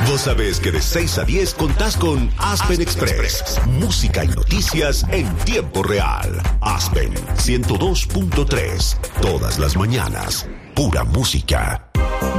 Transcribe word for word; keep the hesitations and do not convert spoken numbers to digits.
Vos sabés que de seis a diez contás con Aspen Express. Música y noticias en tiempo real. Aspen ciento dos punto tres. Todas las mañanas. Pura música.